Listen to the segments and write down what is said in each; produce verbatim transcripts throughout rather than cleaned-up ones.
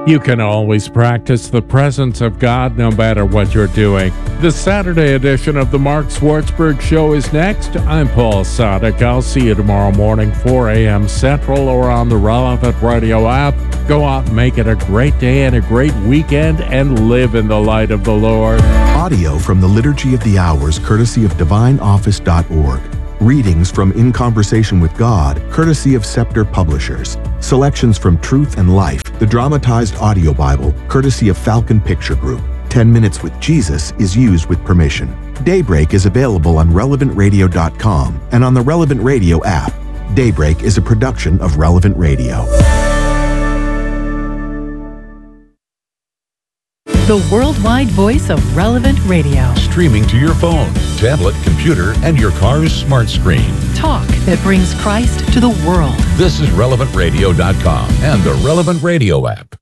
You can always practice the presence of God no matter what you're doing. The Saturday edition of the Mark Swartzberg Show is next. I'm Paul Sadek. I'll see you tomorrow morning, four a.m. Central, or on the relevant radio app. Go out and make it a great day and a great weekend and live in the light of the Lord. Audio from the Liturgy of the Hours, courtesy of divine office dot org. Readings from In Conversation with God, courtesy of Scepter Publishers. Selections from Truth and Life, the dramatized audio Bible, courtesy of Falcon Picture Group. ten minutes with Jesus is used with permission. Daybreak is available on relevant radio dot com and on the Relevant Radio app. Daybreak is a production of Relevant Radio. The worldwide voice of Relevant Radio. Streaming to your phone, tablet, computer, and your car's smart screen. Talk that brings Christ to the world. This is relevant radio dot com and the Relevant Radio app.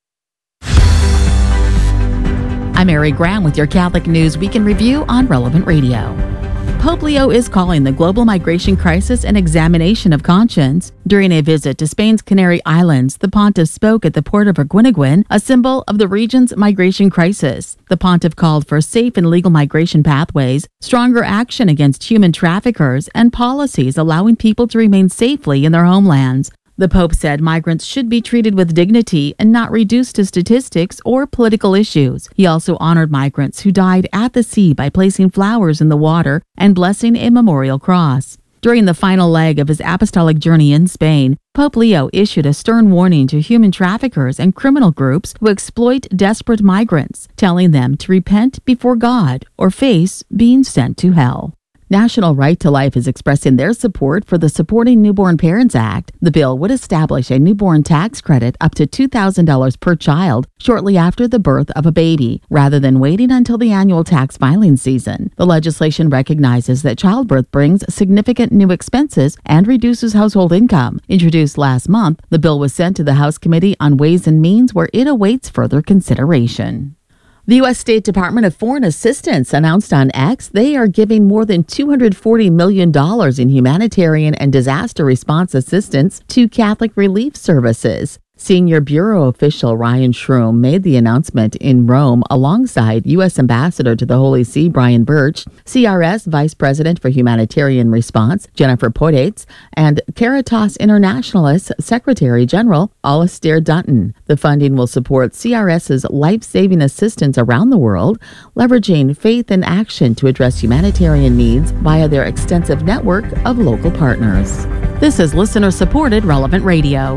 I'm Mary Graham with your Catholic News Week in Review on Relevant Radio. Pope Leo is calling the global migration crisis an examination of conscience. During a visit to Spain's Canary Islands, the pontiff spoke at the port of Arguineguin, a symbol of the region's migration crisis. The pontiff called for safe and legal migration pathways, stronger action against human traffickers, and policies allowing people to remain safely in their homelands. The Pope said migrants should be treated with dignity and not reduced to statistics or political issues. He also honored migrants who died at the sea by placing flowers in the water and blessing a memorial cross. During the final leg of his apostolic journey in Spain, Pope Leo issued a stern warning to human traffickers and criminal groups who exploit desperate migrants, telling them to repent before God or face being sent to hell. National Right to Life is expressing their support for the Supporting Newborn Parents Act. The bill would establish a newborn tax credit up to two thousand dollars per child shortly after the birth of a baby, rather than waiting until the annual tax filing season. The legislation recognizes that childbirth brings significant new expenses and reduces household income. Introduced last month, the bill was sent to the House Committee on Ways and Means, where it awaits further consideration. The U S State Department of Foreign Assistance announced on X they are giving more than two hundred forty million dollars in humanitarian and disaster response assistance to Catholic Relief Services. Senior Bureau official Ryan Shroom made the announcement in Rome alongside U S Ambassador to the Holy See Brian Birch, C R S Vice President for Humanitarian Response Jennifer Podates, and Caritas Internationalist Secretary General Alistair Dutton. The funding will support CRS's life-saving assistance around the world, leveraging faith and action to address humanitarian needs via their extensive network of local partners. This is listener-supported Relevant Radio.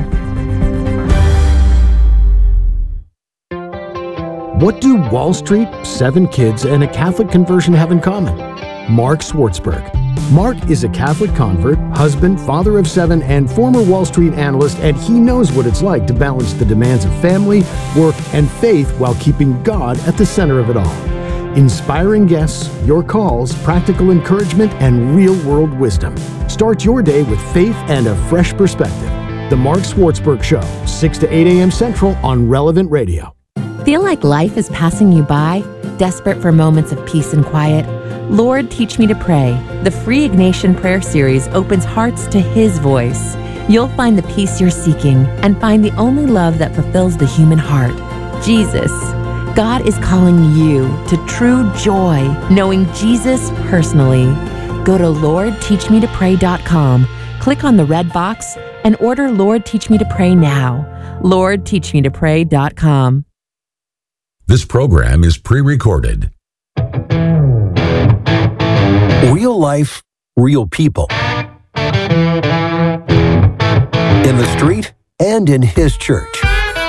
What do Wall Street, seven kids, and a Catholic conversion have in common? Mark Swartzberg. Mark is a Catholic convert, husband, father of seven, and former Wall Street analyst, and he knows what it's like to balance the demands of family, work, and faith while keeping God at the center of it all. Inspiring guests, your calls, practical encouragement, and real-world wisdom. Start your day with faith and a fresh perspective. The Mark Swartzberg Show, six to eight a.m. Central on Relevant Radio. Feel like life is passing you by? Desperate for moments of peace and quiet? Lord, Teach Me to Pray. The free Ignatian Prayer Series opens hearts to His voice. You'll find the peace you're seeking and find the only love that fulfills the human heart, Jesus. God is calling you to true joy, knowing Jesus personally. Go to lord teach me to pray dot com, click on the red box, and order Lord Teach Me to Pray now. lord teach me to pray dot com. This program is pre-recorded. Real life, real people. In the street and in His church.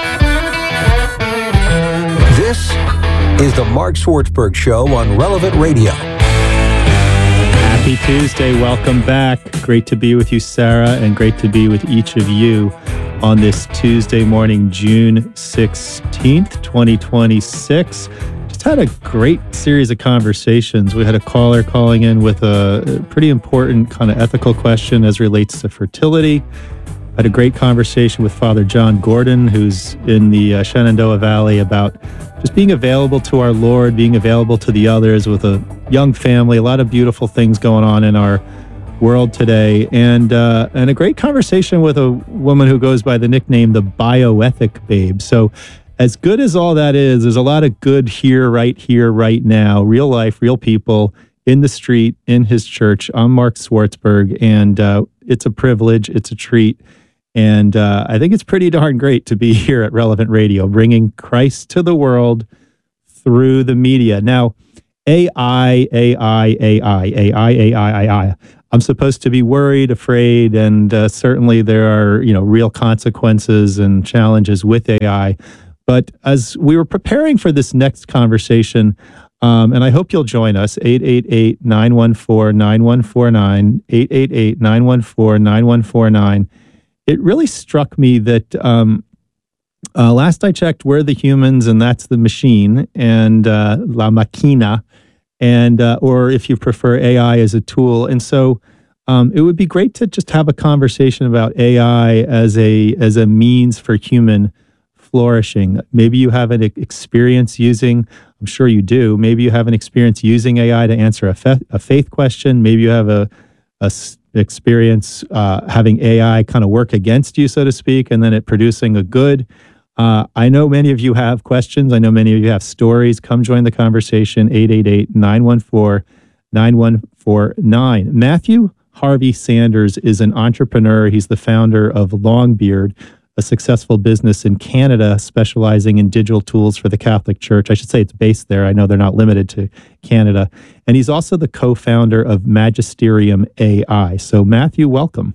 This is the Mark Swartzberg Show on Relevant Radio. Happy Tuesday. Welcome back. Great to be with you, Sarah, and great to be with each of you on this Tuesday morning, June sixteenth, twenty twenty-six. Just had a great series of conversations. We had a caller calling in with a pretty important kind of ethical question as relates to fertility. Had a great conversation with Father John Gordon, who's in the uh, Shenandoah Valley, about just being available to our Lord, being available to the others with a young family, a lot of beautiful things going on in our world today, and uh, and a great conversation with a woman who goes by the nickname the Bioethic Babe. So as good as all that is, there's a lot of good here, right here, right now, real life, real people in the street, in his church. I'm Mark Swartzberg, and uh, it's a privilege. It's a treat. And uh, I think it's pretty darn great to be here at Relevant Radio, bringing Christ to the world through the media. Now, A I, A I, A I, A I, A I, A I. I'm supposed to be worried, afraid, and uh, certainly there are, you know, real consequences and challenges with A I. But as we were preparing for this next conversation, um, and I hope you'll join us, eight eight eight, nine one four, nine one four nine, eight eight eight, nine one four, nine one four nine, it really struck me that um, uh, last I checked, we're the humans and that's the machine, and uh, la machina, and uh, or if you prefer A I as a tool. And so um, it would be great to just have a conversation about A I as a as a means for human flourishing. Maybe you have an experience using, I'm sure you do, maybe you have an experience using A I to answer a, fa- a faith question. Maybe you have a, a experience uh, having A I kind of work against you, so to speak, and then it producing a good. Uh, I know many of you have questions. I know many of you have stories. Come join the conversation, eight eight eight, nine one four, nine one four nine. Matthew Harvey Sanders is an entrepreneur. He's the founder of Longbeard, a successful business in Canada specializing in digital tools for the Catholic Church. I should say it's based there. I know they're not limited to Canada. And he's also the co-founder of Magisterium A I. So Matthew, welcome.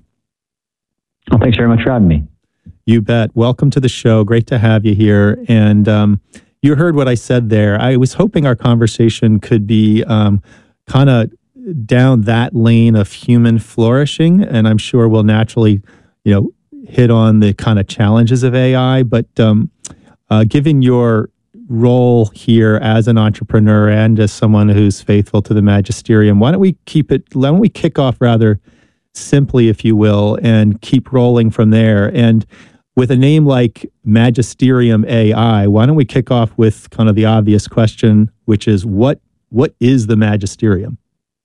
Well, thanks very much for having me. You bet. Welcome to the show. Great to have you here. And um, you heard what I said there. I was hoping our conversation could be um, kind of down that lane of human flourishing. And I'm sure we'll naturally, you know, hit on the kind of challenges of A I, but um, uh, given your role here as an entrepreneur and as someone who's faithful to the Magisterium, why don't we keep it, why don't we kick off rather simply, if you will, and keep rolling from there. And with a name like Magisterium A I, why don't we kick off with kind of the obvious question, which is what what is the Magisterium?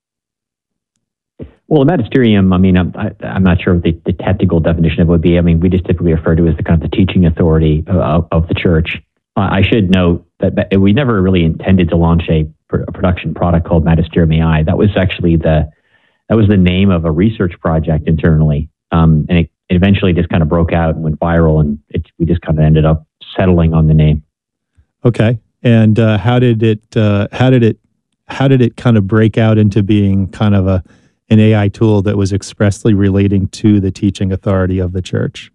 Well, the Magisterium, I mean, I'm, I, I'm not sure what the, the technical definition of it would be. I mean, we just typically refer to it as the kind of the teaching authority of, of the church. Uh, I should note that, that we never really intended to launch a, a production product called Magisterium A I. That was actually the that was the name of a research project internally, um, and it, it eventually just kind of broke out and went viral, and it, we just kind of ended up settling on the name. Okay, and uh, how did it? Uh, how did it? How did it kind of break out into being kind of a an A I tool that was expressly relating to the teaching authority of the church?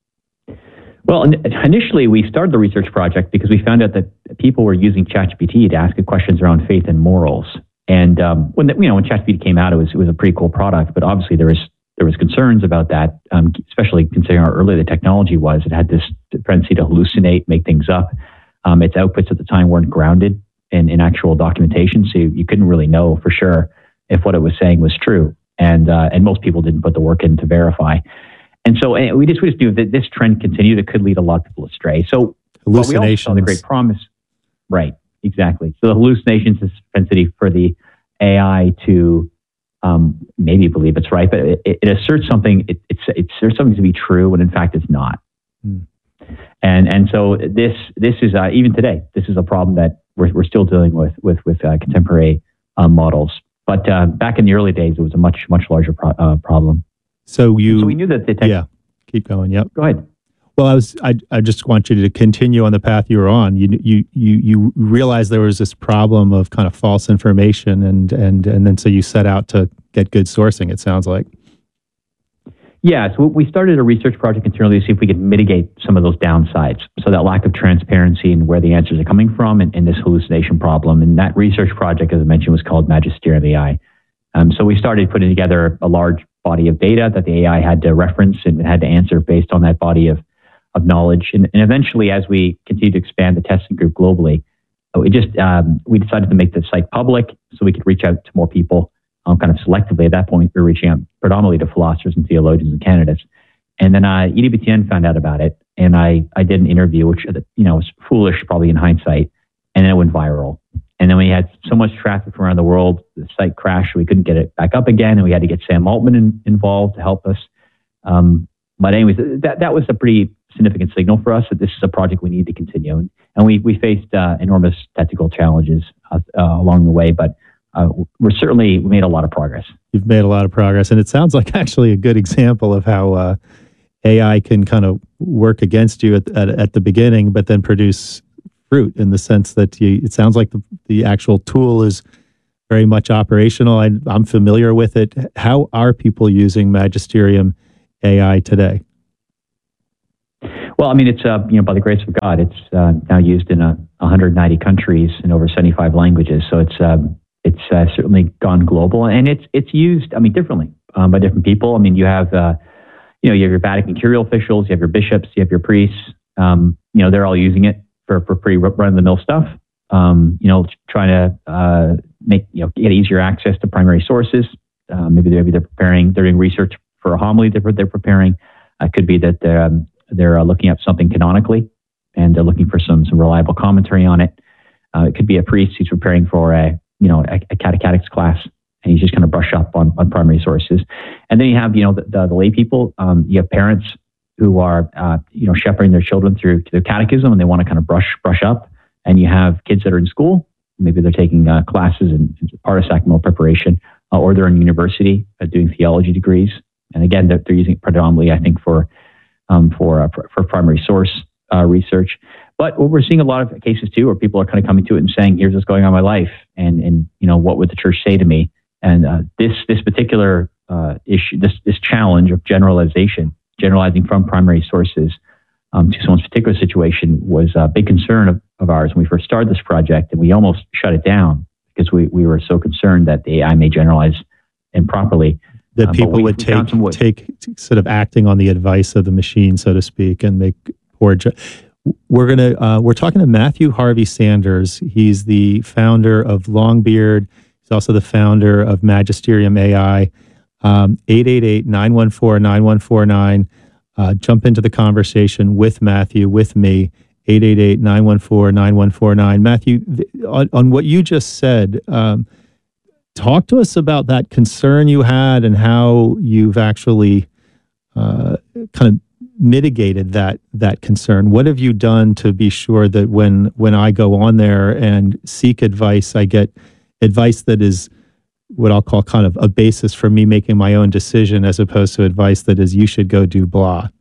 Well, initially we started the research project because we found out that people were using ChatGPT to ask it questions around faith and morals. And um, when the, you know when ChatGPT came out, it was it was a pretty cool product. But obviously there was there was concerns about that, um, especially considering how early the technology was. It had this tendency to hallucinate, make things up. Um, its outputs at the time weren't grounded in, in actual documentation, so you, you couldn't really know for sure if what it was saying was true, and uh, and most people didn't put the work in to verify. And so and we just we just knew that this trend continued. It could lead a lot of people astray. So hallucinations. We also saw the great promise, right? Exactly. So the hallucinations is propensity for the A I to um, maybe believe it's right, but it, it asserts something. It, it, it asserts something to be true when in fact it's not. Hmm. And and so this this is uh, even today this is a problem that we're we're still dealing with with with uh, contemporary uh, models. But uh, back in the early days, it was a much, much larger pro- uh, problem. So you, so we knew that the tech- yeah, keep going. Yep. Go ahead. Well, I was, I, I just want you to continue on the path you were on. You, you, you, you realized there was this problem of kind of false information, and and and then so you set out to get good sourcing. It sounds like. Yeah, so we started a research project internally to see if we could mitigate some of those downsides. So that lack of transparency and where the answers are coming from, and, and this hallucination problem. And that research project, as I mentioned, was called Magisterium A I. Um, so we started putting together a large body of data that the A I had to reference and had to answer based on that body of, of knowledge. And, and eventually, as we continued to expand the testing group globally, we just um, we decided to make the site public so we could reach out to more people. Um, kind of selectively at that point, we were reaching out predominantly to philosophers and theologians and candidates. And then uh, E D B T N found out about it, and I, I did an interview, which you know was foolish probably in hindsight, and then it went viral. And then we had so much traffic from around the world, the site crashed, we couldn't get it back up again, and we had to get Sam Altman in, involved to help us. Um, but anyways, that that was a pretty significant signal for us that this is a project we need to continue. And, and we we faced uh, enormous technical challenges uh, uh, along the way, but uh, we're certainly we made a lot of progress. You've made a lot of progress, and it sounds like actually a good example of how uh, A I can kind of work against you at, at, at the beginning, but then produce fruit in the sense that you, it sounds like the, the actual tool is very much operational. I, I'm familiar with it. How are people using Magisterium A I today? Well, I mean, it's uh, you know, by the grace of God, it's uh, now used in uh, one hundred ninety countries in over seventy-five languages. So it's um, it's uh, certainly gone global, and it's it's used, I mean, differently um, by different people. I mean, you have uh, you know, you have your Vatican curial officials, you have your bishops, you have your priests. Um, you know, they're all using it for for pretty run-of-the-mill stuff. Um, you know, trying to uh, make you know get easier access to primary sources. Uh, maybe they're they're preparing, they're doing research for a homily that they're preparing. It uh, could be that they're um, they're uh, looking up something canonically, and they're looking for some some reliable commentary on it. Uh, it could be a priest who's preparing for a you know a, a catechetics class, and he's just going to brush up on, on primary sources. And then you have you know the, the, the lay people. Um, you have parents who are uh, you know shepherding their children through to their catechism, and they want to kind of brush brush up. And you have kids that are in school. Maybe they're taking uh, classes in, in part of sacramental preparation, uh, or they're in university uh, doing theology degrees. And again, they're, they're using it predominantly, I think, for um, for, uh, for for primary source uh, research. But we're seeing a lot of cases too, where people are kind of coming to it and saying, "Here's what's going on in my life, and and you know, what would the church say to me?" And uh, this this particular uh, issue, this this challenge of generalization, generalizing from primary sources um, to someone's particular situation, was a big concern of, of ours when we first started this project, and we almost shut it down because we we were so concerned that the A I may generalize improperly. That people uh, we, would take take sort of acting on the advice of the machine, so to speak, and make poor. Ju- we're gonna uh, we're talking to Matthew Harvey Sanders. He's the founder of Longbeard. He's also the founder of Magisterium A I. Um, eight eight eight, nine one four, nine one four nine. Uh, jump into the conversation with Matthew, with me. eight eight eight, nine one four, nine one four nine. Matthew, th- on, on what you just said. Um, Talk to us about that concern you had and how you've actually uh, kind of mitigated that that concern. What have you done to be sure that when when I go on there and seek advice, I get advice that is what I'll call kind of a basis for me making my own decision, as opposed to advice that is, you should go do blah?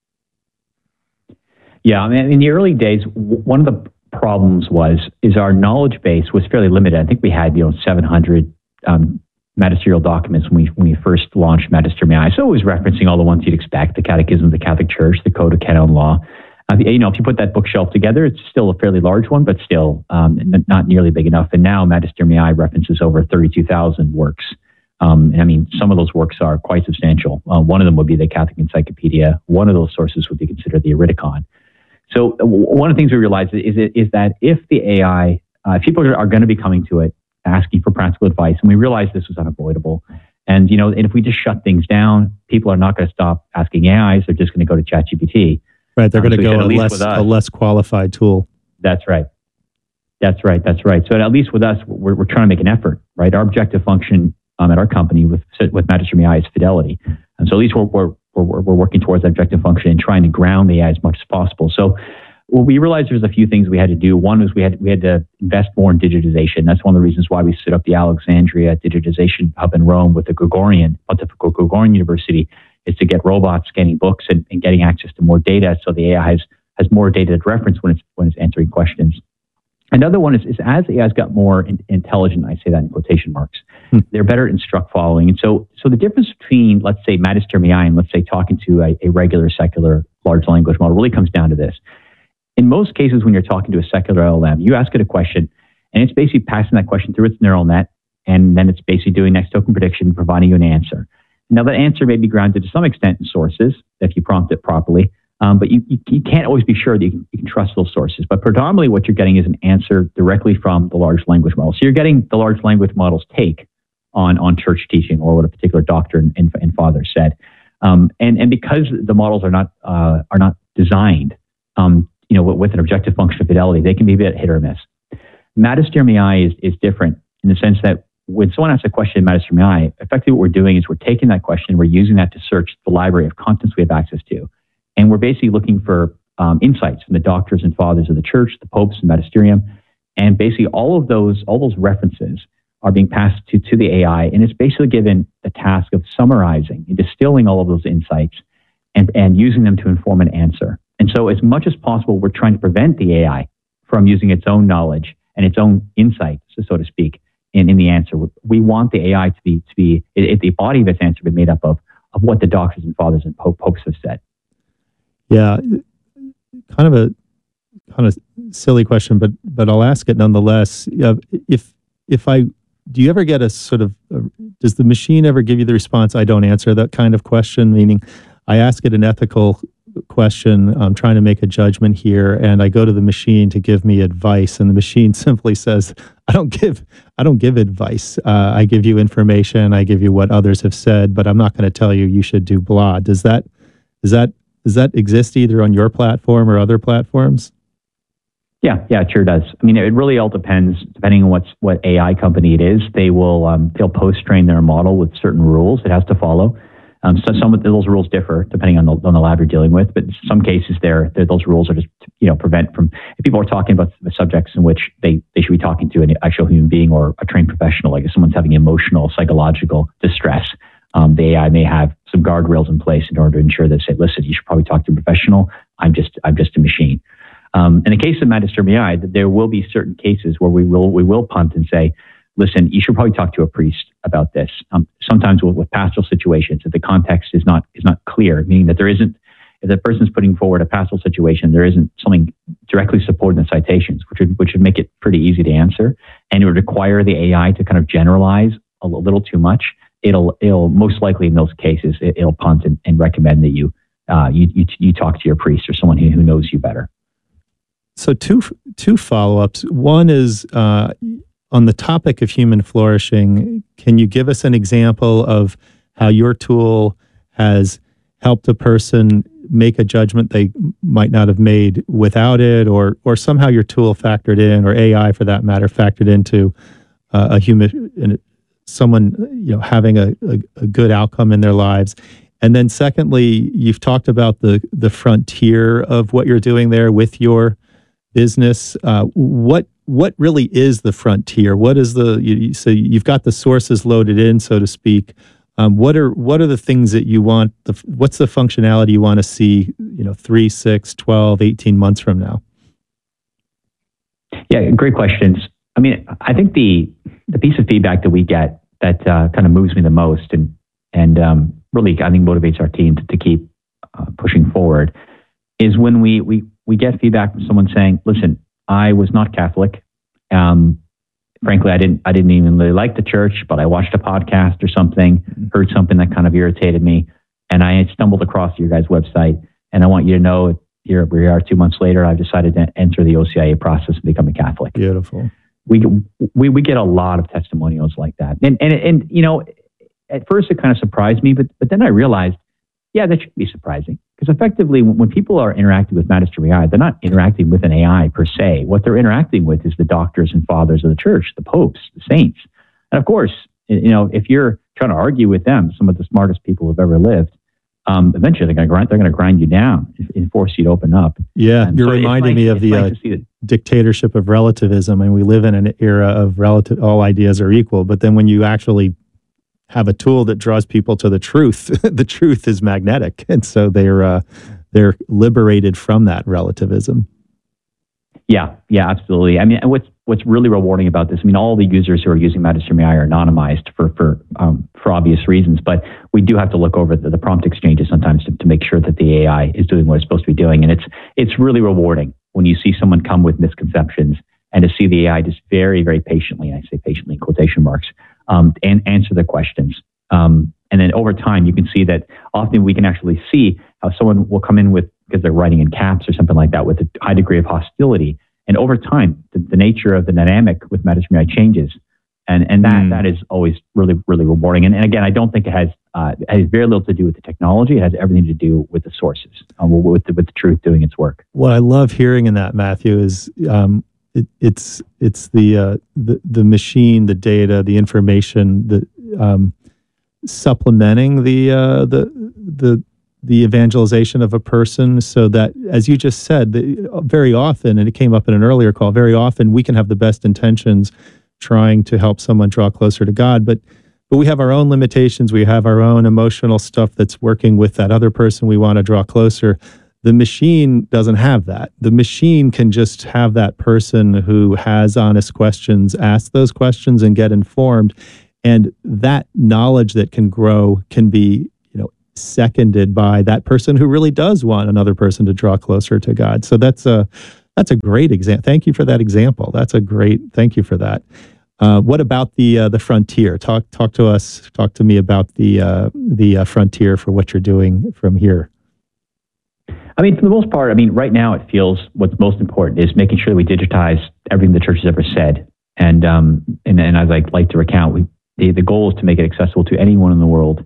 Yeah, I mean, in the early days, w- one of the problems was is our knowledge base was fairly limited. I think we had you know seven hundred Um, magisterial documents when we when we first launched Magisterium A I. So it was referencing all the ones you'd expect: the Catechism of the Catholic Church, the Code of Canon Law. Uh, you know, if you put that bookshelf together, it's still a fairly large one, but still um, n- not nearly big enough. And now Magisterium A I references over thirty-two thousand works. Um, and I mean, some of those works are quite substantial. Uh, one of them would be the Catholic Encyclopedia. One of those sources would be considered the Eridicon. So uh, one of the things we realized is is that if the A I, uh, if people are, are going to be coming to it asking for practical advice, and we realized this was unavoidable. And, you know, and if we just shut things down, people are not going to stop asking A Is. They're just going to go to ChatGPT. Right. They're um, going to so go a less, a less qualified tool. That's right. That's right. That's right. So at least with us, we're, we're trying to make an effort, right? Our objective function um, at our company with with Magisterium A I is fidelity. And so at least we're, we're, we're, we're working towards that objective function and trying to ground the A I as much as possible. So well, we realized there's a few things we had to do. One was we had we had to invest more in digitization. That's one of the reasons why we set up the Alexandria Digitization Hub in Rome with the Gregorian, Pontifical Gregorian University, is to get robots scanning books and, and getting access to more data, so the A I has, has more data to reference when it's when it's answering questions. Another one is, is as A I's got more in, intelligent, I say that in quotation marks, hmm. they're better at instruct following. And so so the difference between, let's say, Magisterium A I and let's say talking to a, a regular secular large language model really comes down to this. In most cases, when you're talking to a secular L L M, you ask it a question, and it's basically passing that question through its neural net, and then it's basically doing next token prediction, providing you an answer. Now, that answer may be grounded to some extent in sources, if you prompt it properly, um, but you, you, you can't always be sure that you can, you can trust those sources. But predominantly what you're getting is an answer directly from the large language model. So you're getting the large language model's take on, on church teaching or what a particular doctor and, and, and father said. Um, and, and because the models are not, uh, are not designed um, you know, with an objective function of fidelity, they can be a bit hit or miss. Magisterium A I is, is different in the sense that when someone asks a question in Magisterium A I, effectively what we're doing is we're taking that question, we're using that to search the library of contents we have access to. And we're basically looking for um, insights from the doctors and fathers of the church, the popes, the magisterium. And basically all of those, all those references are being passed to, to the A I. And it's basically given the task of summarizing and distilling all of those insights and, and using them to inform an answer. And so as much as possible, we're trying to prevent the A I from using its own knowledge and its own insight, so, so to speak, in, in the answer. We want the A I to be, to be it, it, the body of its answer to be made up of, of what the doctors and fathers and pope, popes have said. Yeah, kind of a kind of silly question, but but I'll ask it nonetheless. Uh, if if I do, you ever get a sort of a, does the machine ever give you the response? I don't answer that kind of question. Meaning, I ask it an ethical question. I'm trying to make a judgment here, and I go to the machine to give me advice, and the machine simply says, "I don't give I don't give advice. Uh, I give you information. I give you what others have said, but I'm not going to tell you you should do blah." Does that does that Does that exist either on your platform or other platforms? Yeah, yeah, it sure does. I mean, it really all depends, depending on what's what A I company it is. They will um, they'll post train their model with certain rules it has to follow. Um, so some of those rules differ depending on the on the lab you're dealing with. But in some cases, there those rules are just you know prevent from if people are talking about the subjects in which they they should be talking to an actual human being or a trained professional, like if someone's having emotional, psychological distress. Um, the A I may have some guardrails in place in order to ensure that say, listen, you should probably talk to a professional. I'm just, I'm just a machine. Um, in the case of Magisterium A I, there will be certain cases where we will, we will punt and say, listen, you should probably talk to a priest about this. Um, sometimes with, with pastoral situations, if the context is not, is not clear, meaning that there isn't, if the person's putting forward a pastoral situation, there isn't something directly supported in the citations, which would, which would make it pretty easy to answer, and it would require the A I to kind of generalize a little too much. It'll, it'll most likely in those cases, it, it'll punt and, and recommend that you, uh, you, you, you talk to your priest or someone who, who knows you better. So two, two follow-ups. One is uh, on the topic of human flourishing. Can you give us an example of how your tool has helped a person make a judgment they might not have made without it, or, or somehow your tool factored in, or A I for that matter, factored into uh, a human, someone you know having a, a, a good outcome in their lives? And then secondly, you've talked about the the frontier of what you're doing there with your business. Uh, what what really is the frontier? What is the you, so you've got the sources loaded in, so to speak. Um, what are what are the things that you want? The, what's the functionality you want to see? You know, three, six, twelve, eighteen months from now. Yeah, great questions. I mean, I think the the piece of feedback that we get that uh, kind of moves me the most and and um, really I think motivates our team to, to keep uh, pushing forward is when we we we get feedback from someone saying, "Listen, I was not Catholic. Um, frankly, I didn't I didn't even really like the church, but I watched a podcast or something, heard something that kind of irritated me, and I stumbled across your guys' website. And I want you to know, here we are two months later, I've decided to enter the O C I A process and become a Catholic." Beautiful. We, we we get a lot of testimonials like that. And, and, and you know, at first it kind of surprised me, but, but then I realized, yeah, that shouldn't be surprising. Because effectively, when, when people are interacting with Magisterium A I, they're not interacting with an A I per se. What they're interacting with is the doctors and fathers of the church, the popes, the saints. And of course, you know, if you're trying to argue with them, some of the smartest people who've ever lived, um, eventually they're going to grind, they're going to grind you down and force you to open up. Yeah, and you're so reminding nice, me of the nice uh, dictatorship of relativism, and we live in an era of relative, all ideas are equal. But then when you actually have a tool that draws people to the truth, the truth is magnetic, and so they're uh, they're liberated from that relativism. Yeah, yeah, absolutely. I mean, what's what's really rewarding about this, I mean, all the users who are using Magisterium A I are anonymized for for um, for obvious reasons, but we do have to look over the, the prompt exchanges sometimes to, to make sure that the A I is doing what it's supposed to be doing, and it's it's really rewarding when you see someone come with misconceptions and to see the A I just very, very patiently, and I say patiently in quotation marks, um, and answer the questions. Um, and then over time, you can see that often we can actually see how someone will come in with, because they're writing in caps or something like that, with a high degree of hostility. And over time, the, the nature of the dynamic with Magisterium A I changes. And and that mm. that is always really, really rewarding. And, and again, I don't think it has, uh, it has very little to do with the technology. It has everything to do with the sources, um, with, the, with the truth doing its work. What I love hearing in that, Matthew, is um, it, it's it's the, uh, the the machine, the data, the information, the um, supplementing the uh, the the the evangelization of a person, so that, as you just said, the, very often, and it came up in an earlier call, very often we can have the best intentions trying to help someone draw closer to God, but but we have our own limitations. We have our own emotional stuff that's working with that other person we want to draw closer. The machine doesn't have that. The machine can just have that person who has honest questions ask those questions and get informed, and that knowledge that can grow can be, you know, seconded by that person who really does want another person to draw closer to God. So that's a that's a great example. Thank you for that example. That's a great. Thank you for that. Uh, what about the uh, the frontier? Talk talk to us. Talk to me about the uh, the uh, frontier for what you're doing from here. I mean, for the most part, I mean, right now it feels what's most important is making sure that we digitize everything the church has ever said. And um, and, and as I like to recount, we, the, the goal is to make it accessible to anyone in the world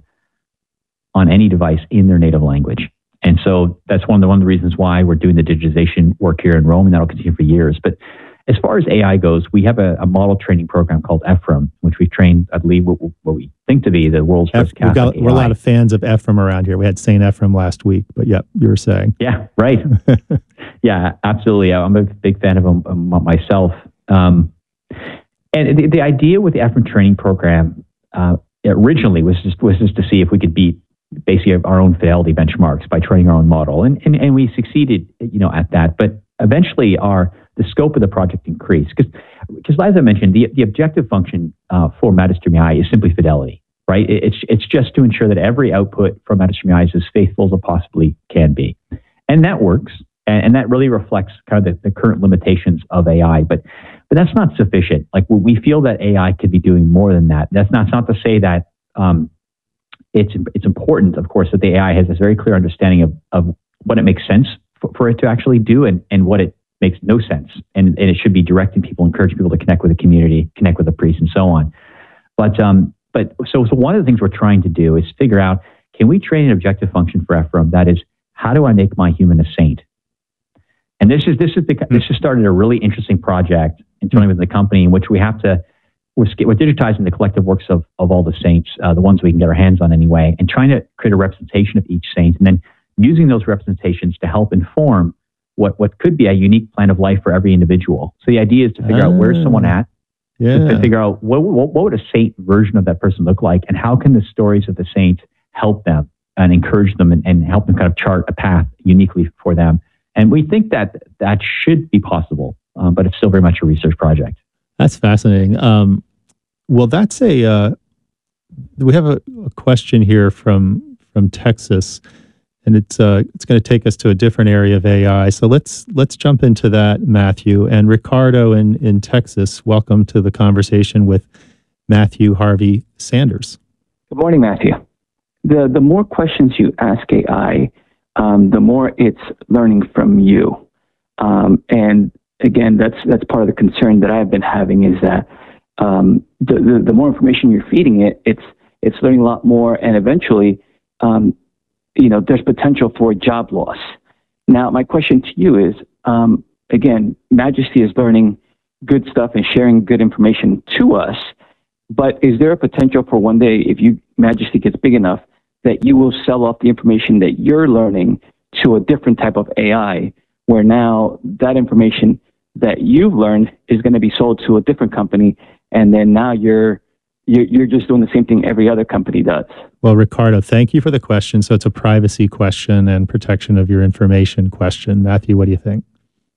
on any device in their native language. And so that's one of the, one of the reasons why we're doing the digitization work here in Rome, and that'll continue for years. But as far as A I goes, we have a, a model training program called Ephraim, which we've trained, I believe, what, what we think to be the world's first Eph- Catholic got, We're a lot of fans of Ephraim around here. We had Saint Ephraim last week, but yep, you were saying. Yeah, right. Yeah, absolutely. I'm a big fan of him um, myself. Um, and the, the idea with the Ephraim training program uh, originally was just was just to see if we could beat basically our own fidelity benchmarks by training our own model, and and, and we succeeded, you know, at that. But eventually, our the scope of the project increased because, because as I mentioned, the the objective function uh, for Magisterium A I is simply fidelity, right? It, it's it's just to ensure that every output from Magisterium A I is as faithful as it possibly can be, and that works, and, and that really reflects kind of the, the current limitations of A I. But but that's not sufficient. Like we feel that A I could be doing more than that. That's not, that's not to say that um, it's it's important, of course, that the A I has this very clear understanding of of what it makes sense for, for it to actually do, and and what it makes no sense, and, and it should be directing people, encouraging people to connect with the community, connect with the priest, and so on. But um, but so so one of the things we're trying to do is figure out, can we train an objective function for Ephraim that is, how do I make my human a saint? And this is this is the, this has started a really interesting project internally with the company in which we have to we're, we're digitizing the collective works of of all the saints, uh, the ones we can get our hands on anyway, and trying to create a representation of each saint, and then using those representations to help inform what what could be a unique plan of life for every individual. So the idea is to figure ah, out where's someone at, yeah. to, to figure out what, what what would a saint version of that person look like, and how can the stories of the saint help them and encourage them and, and help them kind of chart a path uniquely for them. And we think that that should be possible, um, but it's still very much a research project. That's fascinating. Um, well, that's a, uh, we have a, a question here from from Texas. And it's uh, it's going to take us to a different area of A I. So let's let's jump into that, Matthew. And Ricardo in, in Texas, welcome to the conversation with Matthew Harvey Sanders. Good morning, Matthew. The the more questions you ask A I, um, the more it's learning from you. Um, and again, that's that's part of the concern that I've been having is that um, the, the the more information you're feeding it, it's it's learning a lot more, and eventually. Um, you know, there's potential for job loss. Now, my question to you is, um, again, Majesty is learning good stuff and sharing good information to us, but is there a potential for one day, if you Majesty gets big enough, that you will sell off the information that you're learning to a different type of A I, where now that information that you've learned is going to be sold to a different company, and then now you're you're just doing the same thing every other company does? Well, Ricardo, thank you for the question. So it's a privacy question and protection of your information question. Matthew, what do you think?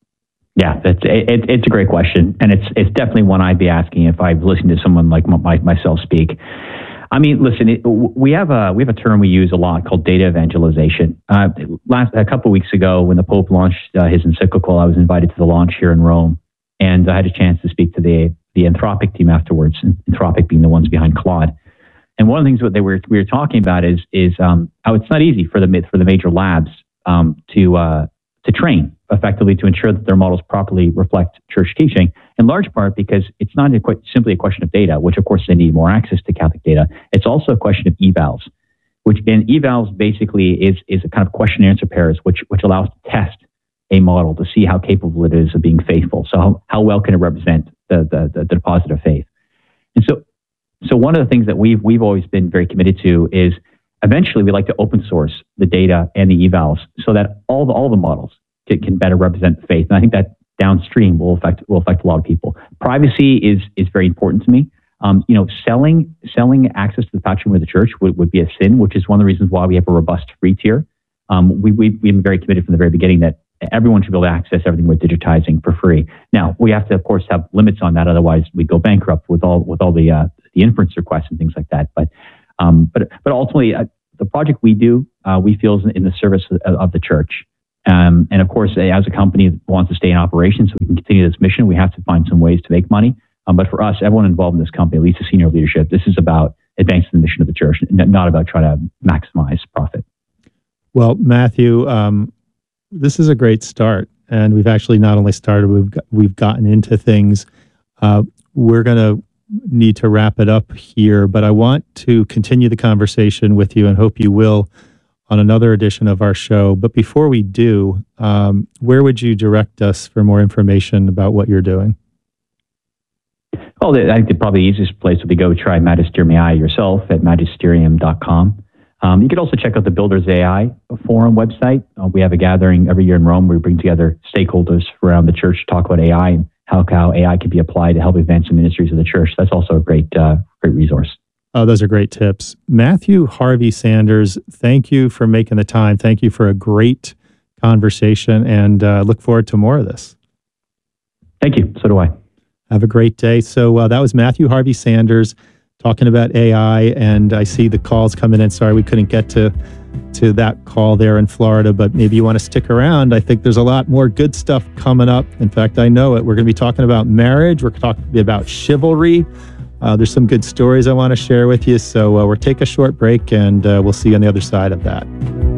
Yeah, it's it, it's a great question, and it's it's definitely one I'd be asking if I've listened to someone like my, myself speak. I mean, listen, it, we have a we have a term we use a lot called data evangelization. Uh, last a couple of weeks ago, when the Pope launched uh, his encyclical, I was invited to the launch here in Rome, and I had a chance to speak to the the Anthropic team afterwards. Anthropic being the ones behind Claude. And one of the things that they were we were talking about is is um, how it's not easy for the for the major labs um, to uh, to train effectively to ensure that their models properly reflect church teaching. In large part because it's not a, simply a question of data, which of course they need more access to Catholic data. It's also a question of evals, which in evals basically is is a kind of question and answer pairs, which which allows to test a model to see how capable it is of being faithful. So how, how well can it represent the, the, the deposit of faith? And so, so one of the things that we've we've always been very committed to is eventually we'd like to open source the data and the evals so that all the, all the models can, can better represent faith. And I think that downstream will affect will affect a lot of people. Privacy is is very important to me. Um, you know, selling selling access to the patrimony of the church would, would be a sin, which is one of the reasons why we have a robust free tier. Um, we, we, we've been very committed from the very beginning that everyone should be able to access everything we're digitizing for free. Now, we have to, of course, have limits on that. Otherwise, we go bankrupt with all with all the uh, the inference requests and things like that. But um, but but ultimately, uh, the project we do, uh, we feel is in the service of, of the church. Um, and of course, as a company that wants to stay in operation so we can continue this mission, we have to find some ways to make money. Um, but for us, everyone involved in this company, at least the senior leadership, this is about advancing the mission of the church, not about trying to maximize profit. Well, Matthew, um, this is a great start, and we've actually not only started, we've got, we've gotten into things. Uh, we're going to need to wrap it up here, but I want to continue the conversation with you and hope you will on another edition of our show. But before we do, um, where would you direct us for more information about what you're doing? Well, I think the probably easiest place would be go try Magisterium A I yourself at magisterium dot com. Um, you could also check out the Builders A I Forum website. Uh, we have a gathering every year in Rome where we bring together stakeholders around the church to talk about A I and how, how A I can be applied to help advance the ministries of the church. That's also a great, uh, great resource. Oh, those are great tips. Matthew Harvey Sanders, thank you for making the time. Thank you for a great conversation, and uh, look forward to more of this. Thank you. So do I. Have a great day. So uh, that was Matthew Harvey Sanders talking about A I, and I see the calls coming in. Sorry we couldn't get to to that call there in Florida, but maybe you want to stick around. I think there's a lot more good stuff coming up. In fact, I know it. We're going to be talking about marriage. We're talking about chivalry. Uh, there's some good stories I want to share with you. So uh, we'll take a short break, and uh, we'll see you on the other side of that.